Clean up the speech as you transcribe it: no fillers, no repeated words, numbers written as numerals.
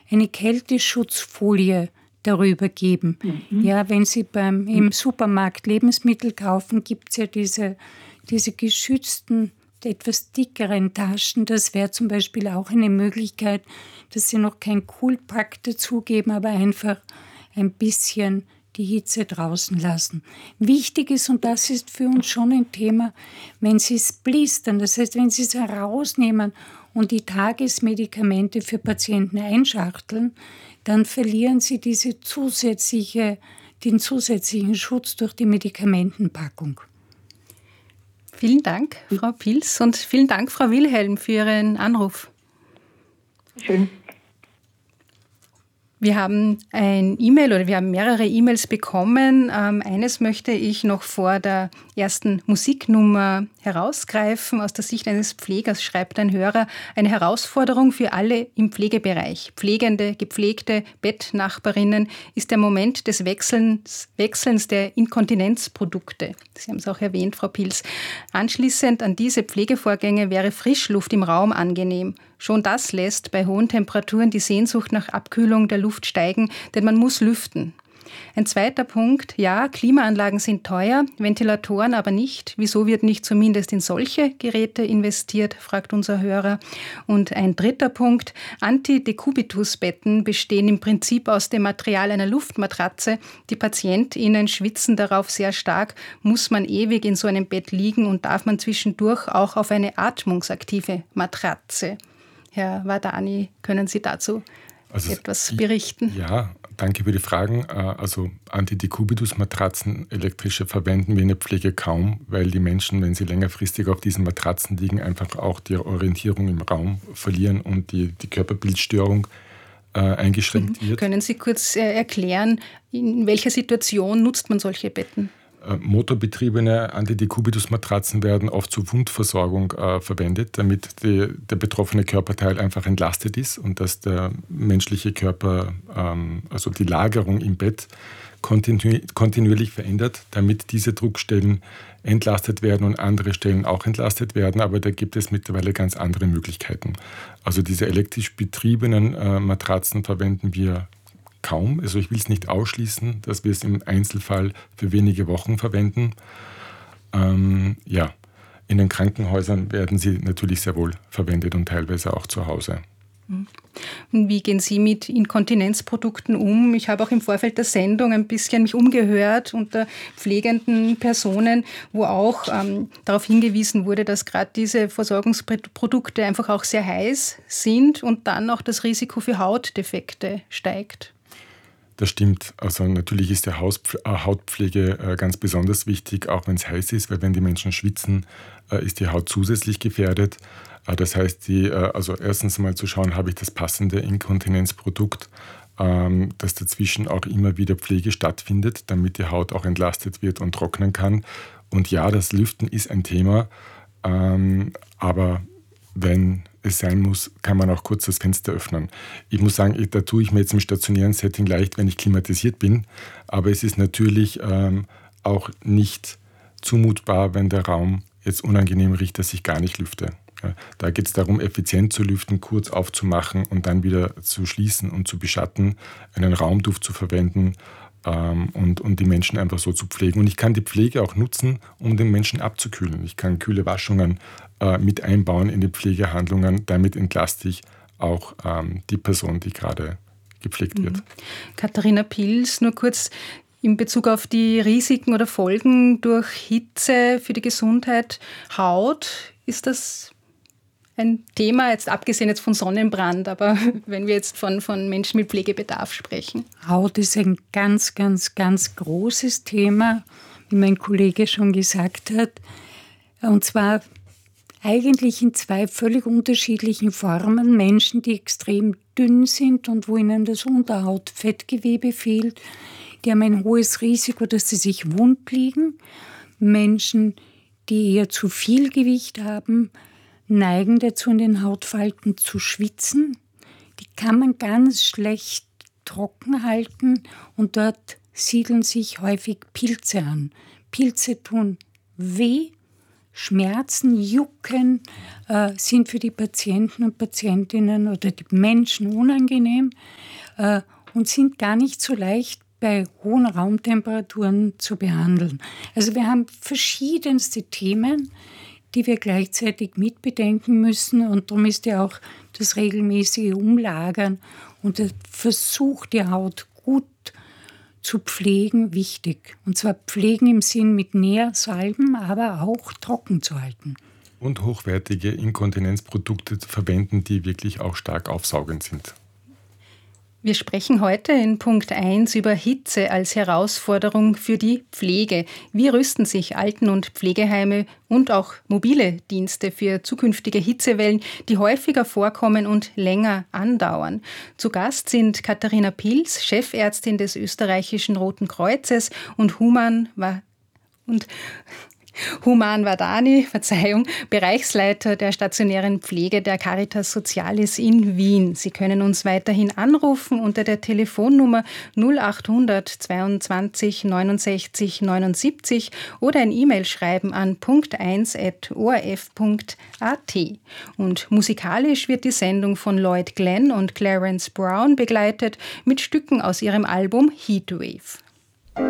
eine Kälteschutzfolie darüber geben. Ja, wenn Sie im Supermarkt Lebensmittel kaufen, gibt es ja diese geschützten, etwas dickeren Taschen. Das wäre zum Beispiel auch eine Möglichkeit, dass Sie noch kein Coolpack dazugeben, aber einfach ein bisschen die Hitze draußen lassen. Wichtig ist, und das ist für uns schon ein Thema, wenn Sie es blistern, das heißt, wenn Sie es herausnehmen und die Tagesmedikamente für Patienten einschachteln, dann verlieren Sie den zusätzlichen Schutz durch die Medikamentenpackung. Vielen Dank, Frau Pils, und vielen Dank, Frau Wilhelm, für Ihren Anruf. Schön. Wir haben wir haben mehrere E-Mails bekommen. Eines möchte ich noch vor der ersten Musiknummer herausgreifen. Aus der Sicht eines Pflegers schreibt ein Hörer: Eine Herausforderung für alle im Pflegebereich. Pflegende, Gepflegte, Bettnachbarinnen ist der Moment des Wechselns der Inkontinenzprodukte. Sie haben es auch erwähnt, Frau Pils. Anschließend an diese Pflegevorgänge wäre Frischluft im Raum angenehm. Schon das lässt bei hohen Temperaturen die Sehnsucht nach Abkühlung der Luft steigen, denn man muss lüften. Ein zweiter Punkt: Ja, Klimaanlagen sind teuer, Ventilatoren aber nicht. Wieso wird nicht zumindest in solche Geräte investiert, fragt unser Hörer. Und ein dritter Punkt: Anti-Decubitus-Betten bestehen im Prinzip aus dem Material einer Luftmatratze. Die PatientInnen schwitzen darauf sehr stark. Muss man ewig in so einem Bett liegen und darf man zwischendurch auch auf eine atmungsaktive Matratze? Herr Vardani, können Sie dazu etwas berichten? Ja, danke für die Fragen. Also Anti-Decubitus-Matratzen, elektrische, verwenden wir in der Pflege kaum, weil die Menschen, wenn sie längerfristig auf diesen Matratzen liegen, einfach auch die Orientierung im Raum verlieren und die Körperbildstörung eingeschränkt wird. Können Sie kurz erklären, in welcher Situation nutzt man solche Betten? Motorbetriebene Anti-Decubitus-Matratzen werden oft zur Wundversorgung verwendet, damit der betroffene Körperteil einfach entlastet ist und dass der menschliche Körper, also die Lagerung im Bett, kontinuierlich verändert, damit diese Druckstellen entlastet werden und andere Stellen auch entlastet werden. Aber da gibt es mittlerweile ganz andere Möglichkeiten. Also diese elektrisch betriebenen Matratzen verwenden wir kaum. Also ich will es nicht ausschließen, dass wir es im Einzelfall für wenige Wochen verwenden. In den Krankenhäusern werden sie natürlich sehr wohl verwendet und teilweise auch zu Hause. Und wie gehen Sie mit Inkontinenzprodukten um? Ich habe auch im Vorfeld der Sendung ein bisschen mich umgehört unter pflegenden Personen, wo auch darauf hingewiesen wurde, dass gerade diese Versorgungsprodukte einfach auch sehr heiß sind und dann auch das Risiko für Hautdefekte steigt. Das stimmt. Also natürlich ist die Hautpflege ganz besonders wichtig, auch wenn es heiß ist, weil wenn die Menschen schwitzen, ist die Haut zusätzlich gefährdet. Das heißt, erstens mal zu schauen, habe ich das passende Inkontinenzprodukt, dass dazwischen auch immer wieder Pflege stattfindet, damit die Haut auch entlastet wird und trocknen kann. Und ja, das Lüften ist ein Thema, aber wenn es sein muss, kann man auch kurz das Fenster öffnen. Ich muss sagen, da tue ich mir jetzt im stationären Setting leicht, wenn ich klimatisiert bin. Aber es ist natürlich auch nicht zumutbar, wenn der Raum jetzt unangenehm riecht, dass ich gar nicht lüfte. Ja, da geht es darum, effizient zu lüften, kurz aufzumachen und dann wieder zu schließen und zu beschatten, einen Raumduft zu verwenden und die Menschen einfach so zu pflegen. Und ich kann die Pflege auch nutzen, um den Menschen abzukühlen. Ich kann kühle Waschungen mit einbauen in die Pflegehandlungen. Damit entlaste ich auch die Person, die gerade gepflegt wird. Katharina Pils, nur kurz in Bezug auf die Risiken oder Folgen durch Hitze für die Gesundheit, Haut. Ist das ein Thema, jetzt abgesehen von Sonnenbrand, aber wenn wir jetzt von Menschen mit Pflegebedarf sprechen? Haut ist ein ganz, ganz, ganz großes Thema, wie mein Kollege schon gesagt hat. Und zwar eigentlich in zwei völlig unterschiedlichen Formen. Menschen, die extrem dünn sind und wo ihnen das Unterhautfettgewebe fehlt, die haben ein hohes Risiko, dass sie sich wund liegen. Menschen, die eher zu viel Gewicht haben, neigen dazu, in den Hautfalten zu schwitzen. Die kann man ganz schlecht trocken halten und dort siedeln sich häufig Pilze an. Pilze tun weh, Schmerzen, Jucken sind für die Patienten und Patientinnen oder die Menschen unangenehm und sind gar nicht so leicht bei hohen Raumtemperaturen zu behandeln. Also wir haben verschiedenste Themen, die wir gleichzeitig mitbedenken müssen. Und darum ist ja auch das regelmäßige Umlagern und der Versuch, die Haut gut zu pflegen, wichtig. Und zwar pflegen im Sinn mit Nährsalben, aber auch trocken zu halten. Und hochwertige Inkontinenzprodukte verwenden, die wirklich auch stark aufsaugend sind. Wir sprechen heute in Punkt 1 über Hitze als Herausforderung für die Pflege. Wie rüsten sich Alten- und Pflegeheime und auch mobile Dienste für zukünftige Hitzewellen, die häufiger vorkommen und länger andauern? Zu Gast sind Katharina Pilz, Chefärztin des österreichischen Roten Kreuzes und Human Vadani, Bereichsleiter der stationären Pflege der Caritas Socialis in Wien. Sie können uns weiterhin anrufen unter der Telefonnummer 0800 22 69 79 oder ein E-Mail schreiben an punkt1@orf.at. Und musikalisch wird die Sendung von Lloyd Glenn und Clarence Brown begleitet mit Stücken aus ihrem Album Heatwave.